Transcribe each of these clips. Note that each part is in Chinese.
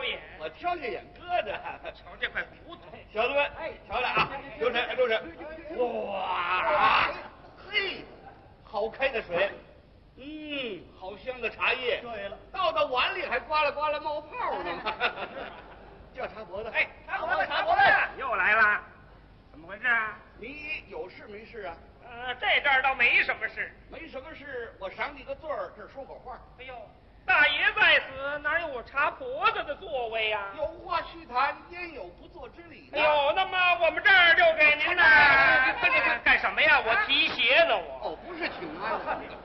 眼， 我挑下眼疙瘩。 瞧这块骨头， 小子们，瞧来啊，留神，留神。哇，嘿，好开的水，好香的茶叶。 对了， 倒到碗里还呱啦呱啦冒泡呢。叫茶婆子， 哎， 茶婆子，茶婆子， 又来了，怎么回事啊？ 你有事没事啊？ 这阵儿倒没什么事。 没什么事，我赏你个罪儿，这儿说口话。 哎呦，大爷在此，哪有我茶婆子的座位呀？ 有话须谈，焉有不做之理呢？ 哎呦，那么我们这儿就给您呢。快干什么呀？我提鞋呢，我。 哦，不是请安。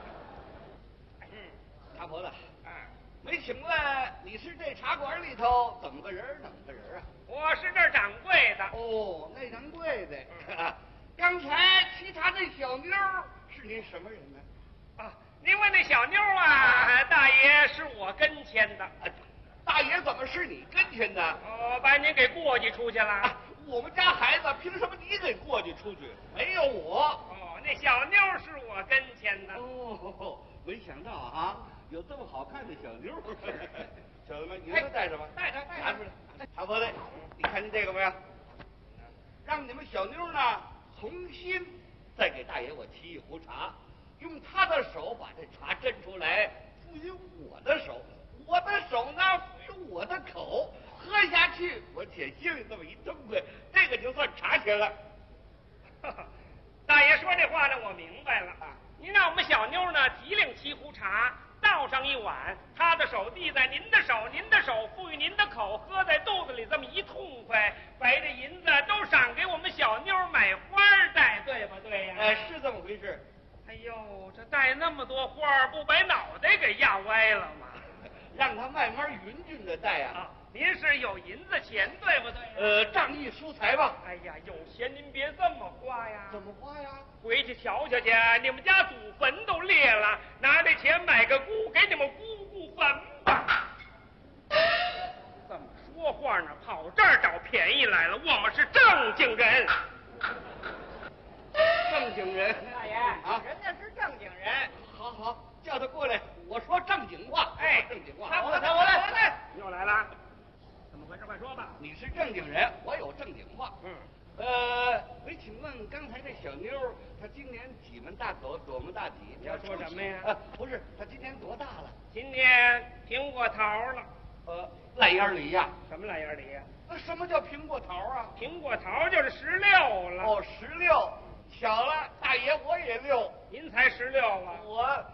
茶婆子，没请问你是这茶馆里头怎么个人怎么个人啊？ 我是这儿掌柜的。 哦，那掌柜的。刚才沏茶那小妞是您什么人呢？ 您问那小妞啊，大爷是我跟前的。 大爷怎么是你跟前的？ 我把您给过继出去了。 我们家孩子凭什么你给过继出去？没有我。 那小妞是我跟前的。 没想到啊，有这么好看的小妞。小子们，你们带着吧，带着，拿出来。茶婆子，你看见这个没有？让你们小妞呢重新再给大爷我沏一壶茶，用他的手把这茶斟出来，赋予我的手，我的手呢赋予我的口，喝下去我且心里这么一痛快，这个就算茶钱了。 大爷说这话呢，我明白了。您让我们小妞呢提领沏壶茶，倒上一碗，她的手递在您的手，您的手赋予您的口，喝在肚子里这么一痛快，把这银子都赏给我们小妞买花戴，对不对呀？ 是这么回事。 哎呦，这戴那么多花，不把脑袋给压歪了吗？ 让他慢慢匀匀的戴啊。 您是有银子钱，对不对？ 仗义疏财吧。 哎呀，有钱您别这么花呀。 怎么花呀？ 回去瞧瞧去，你们家祖坟都裂了，拿这钱买个姑，给你们姑姑坟吧。这么说话呢，跑这儿找便宜来了。我们是正经人。 正经人。 大爷人家是正经人。 好，叫他过来，我说正经话。正经话。 我来。又来了。怎么回事？快说吧。 你是正经人，我有正经话。没请问刚才这小妞，她今年几门大口，多门大体？ 你要说什么呀？ 不是，她今年多大了？ 今年苹果桃了。 烂眼梨呀？ 什么烂眼梨呀？ 什么叫苹果桃啊？ 苹果桃就是16了。 16，巧了，大爷我也6。 您才16啊？ 我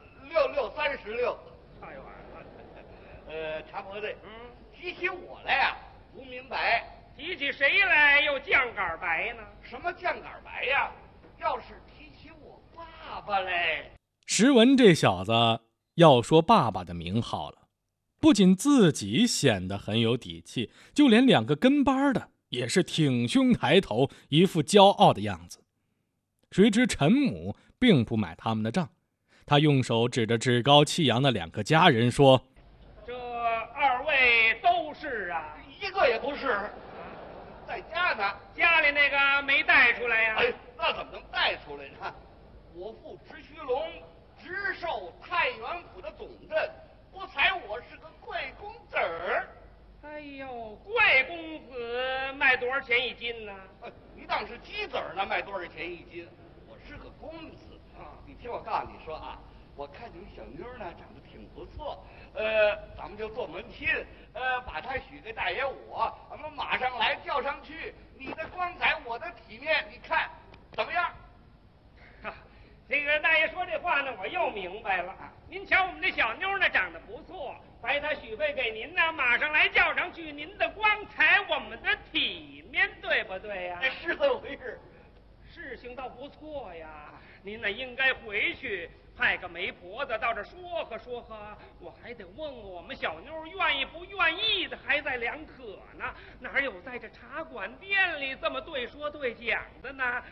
636。 太晚了。茶婆子，提起我来啊，不明白。 提起谁来又酱杆白呢？ 什么酱杆白呀？要是提起我爸爸嘞。 石文这小子要说爸爸的名号了，不仅自己显得很有底气，就连2个跟班的也是挺胸抬头，一副骄傲的样子。谁知陈母并不买他们的账，他用手指着趾高气扬的2个家人说：“ 这2位都是啊？ 一个也不是。在家呢。 家里那个没带出来呀？ 那怎么能带出来呢？我父直须龙直授太原府的总镇，不才我是个贵公子儿。 哎呦，贵公子卖多少钱1斤呢？ 你当是鸡子儿呢，卖多少钱1斤？我是个公子你听我告诉你说啊，我看你们小妞呢长得挺不错，咱们就做门亲，把她许给大爷我，咱们马上来叫上去，你的光彩，我的体面，你看怎么样？ 这个大爷说这话呢，我又明白了。您瞧我们这小妞呢，长得不错，把她许配给您呢，马上来叫上去，您的光彩，我们的体面，对不对呀？ 是这么回事。 事情倒不错呀，您呢应该回去派个媒婆子到这说和说和，我还得问问我们小妞愿意不愿意的，还在2可呢，哪有在这茶馆店里这么对说对讲的呢？